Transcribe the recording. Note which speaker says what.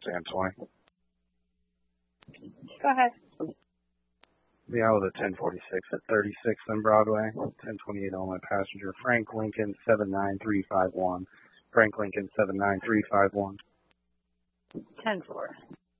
Speaker 1: Jan 20.
Speaker 2: Go ahead.
Speaker 1: The hour of 1046 at 36th and Broadway. 1028 on my passenger. Frank Lincoln 79351. Frank Lincoln 79351.
Speaker 2: 10-4.